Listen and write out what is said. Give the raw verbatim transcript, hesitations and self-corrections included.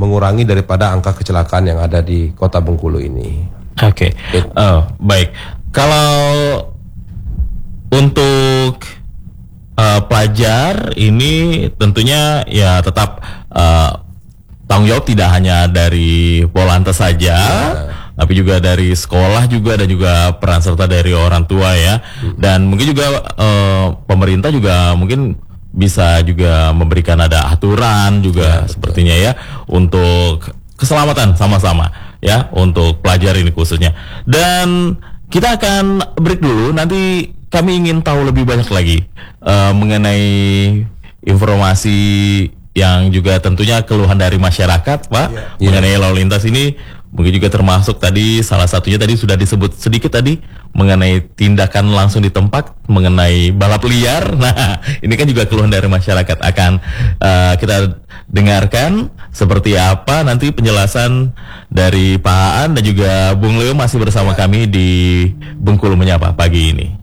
mengurangi daripada angka kecelakaan yang ada di Kota Bengkulu ini. Oke, okay. uh, baik. Kalau untuk uh, pelajar ini tentunya ya tetap uh, tanggung jawab tidak hanya dari Polantas saja, ya, tapi juga dari sekolah juga dan juga peran serta dari orang tua ya. Hmm. Dan mungkin juga uh, pemerintah juga mungkin bisa juga memberikan ada aturan juga ya, sepertinya ya untuk keselamatan sama-sama ya untuk pelajar ini khususnya. Dan kita akan break dulu, nanti kami ingin tahu lebih banyak lagi uh, mengenai informasi yang juga tentunya keluhan dari masyarakat, Pak, ya, mengenai lalu lintas ini. Mungkin juga termasuk tadi salah satunya tadi sudah disebut sedikit tadi mengenai tindakan langsung di tempat mengenai balap liar. Nah, ini kan juga keluhan dari masyarakat. Akan uh, kita dengarkan seperti apa nanti penjelasan dari Pak Aan dan juga Bung Leo masih bersama kami di Bengkulu Menyapa pagi ini.